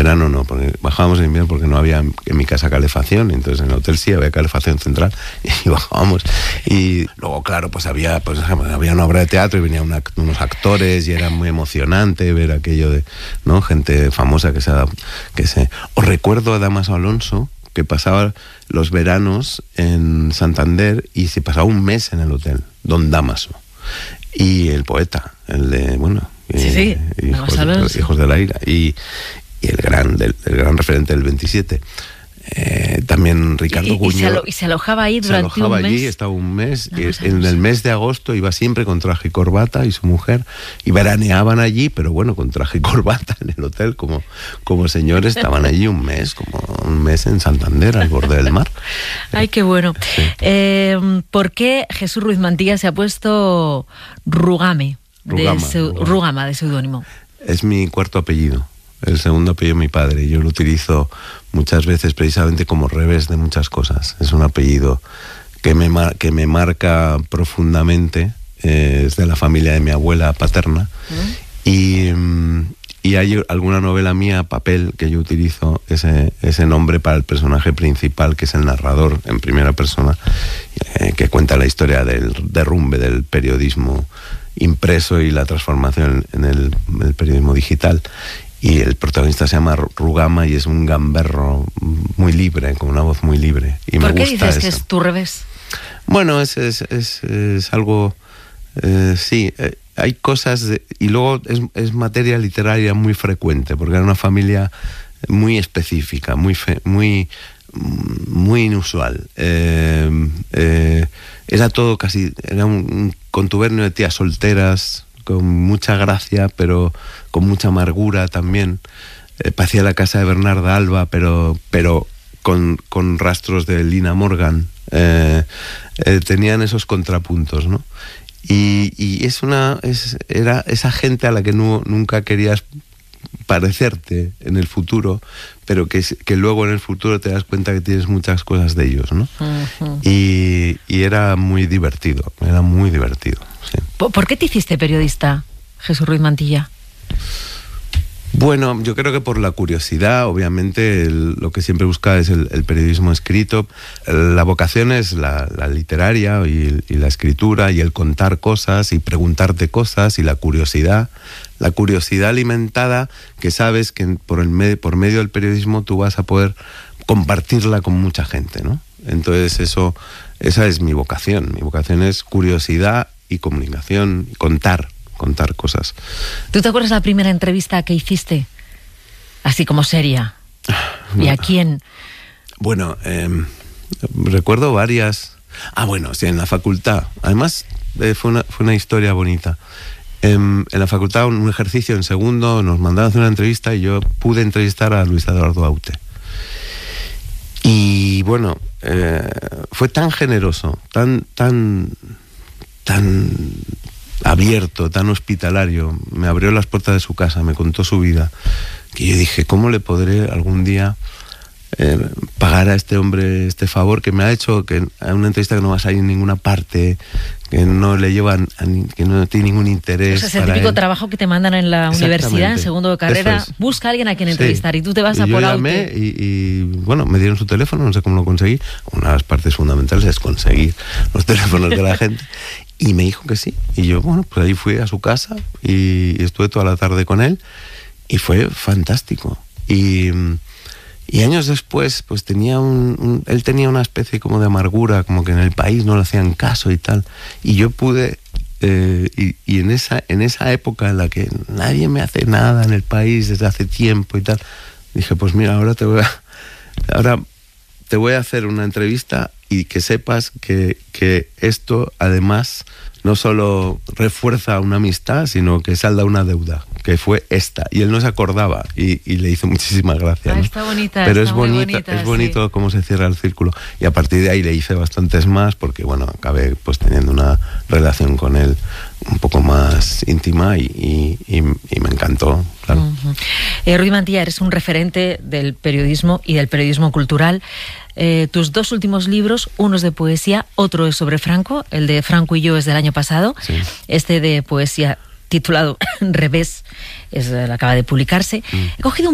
verano no, porque bajábamos en invierno porque no había en mi casa calefacción, entonces en el hotel sí había calefacción central y bajábamos. Y luego, claro, pues había una obra de teatro y venían unos actores y era muy emocionante ver aquello de, ¿no?, gente famosa que se... Os recuerdo a Dámaso Alonso, que pasaba los veranos en Santander y se pasaba un mes en el hotel, Don Dámaso. Y el poeta, el de, bueno... Sí, hijos de la ira. Y el gran referente del 27. También Ricardo Guñol. Y se alojaba ahí durante un mes. Se alojaba allí, estaba un mes. En el mes de agosto iba siempre con traje y corbata, y su mujer, y veraneaban allí, pero bueno, con traje y corbata en el hotel, como señores, estaban allí un mes en Santander, al borde del mar. Ay, qué bueno. Sí. ¿Por qué Jesús Ruiz Mantilla se ha puesto Rugama de seudónimo? Es mi cuarto apellido. El segundo apellido de mi padre, y yo lo utilizo muchas veces precisamente como revés de muchas cosas. Es un apellido que me marca profundamente, es de la familia de mi abuela paterna, y hay alguna novela mía, papel, que yo utilizo ese nombre para el personaje principal, que es el narrador en primera persona, que cuenta la historia del derrumbe del periodismo impreso y la transformación en el periodismo digital. Y el protagonista se llama Rugama y es un gamberro muy libre, con una voz muy libre. Y ¿Por qué dices eso. Que es tu revés? Bueno, es algo... sí, hay cosas... y luego es materia literaria muy frecuente, porque era una familia muy específica, muy inusual. Era todo casi... Era un contubernio de tías solteras, con mucha gracia, pero con mucha amargura también. Parecía la casa de Bernarda Alba, pero con rastros de Lina Morgan. Tenían esos contrapuntos, ¿no? Y era esa gente a la que nunca querías parecerte en el futuro, pero que luego en el futuro te das cuenta que tienes muchas cosas de ellos, ¿no? Uh-huh. Y era muy divertido, sí. ¿Por qué te hiciste periodista, Jesús Ruiz Mantilla? Bueno, yo creo que por la curiosidad, obviamente, lo que siempre busca es el periodismo escrito. La vocación es la literaria y la escritura y el contar cosas y preguntarte cosas y la curiosidad alimentada, que sabes que por medio del periodismo tú vas a poder compartirla con mucha gente, ¿no? Entonces esa es mi vocación. Mi vocación es curiosidad y comunicación, contar cosas. ¿Tú te acuerdas la primera entrevista que hiciste? Así como seria. ¿Y a quién? Bueno, recuerdo varias. Bueno, sí, en la facultad. Además, fue una historia bonita. En la facultad, un ejercicio en segundo, nos mandaron a hacer una entrevista y yo pude entrevistar a Luis Eduardo Aute. Y bueno, fue tan generoso, tan abierto, tan hospitalario, me abrió las puertas de su casa, me contó su vida, que yo dije, ¿cómo le podré algún día pagar a este hombre este favor que me ha hecho, que a una entrevista que no va a salir en ninguna parte, que no le llevan, que no tiene ningún interés? O sea, es el típico trabajo que te mandan en la universidad, en segundo de carrera, busca a alguien a quien entrevistar, sí. Y tú te vas a por Aute. Y bueno, me dieron su teléfono, no sé cómo lo conseguí. Una de las partes fundamentales es conseguir los teléfonos de la gente. Y me dijo que sí. Y yo, bueno, pues ahí fui a su casa y estuve toda la tarde con él y fue fantástico. Y años después, pues él tenía una especie como de amargura, como que en el país no le hacían caso y tal. Y yo pude, y en esa época en la que nadie me hace nada en el país desde hace tiempo y tal, dije, pues mira, ahora te voy a hacer una entrevista y que sepas que esto además no solo refuerza una amistad, sino que salda una deuda, que fue esta. Y él no se acordaba y le hizo muchísimas gracias, ¿no? Está bonita. Pero está es bonito, sí, cómo se cierra el círculo. Y a partir de ahí le hice bastantes más, porque bueno, acabé pues teniendo una relación con él un poco más íntima y me encantó, claro. Uh-huh. Ruiz Mantilla, eres un referente del periodismo y del periodismo cultural. Tus dos últimos libros, uno es de poesía, otro es sobre Franco. El de Franco y yo es del año pasado. Sí. Este de poesía titulado Revés acaba de publicarse. He cogido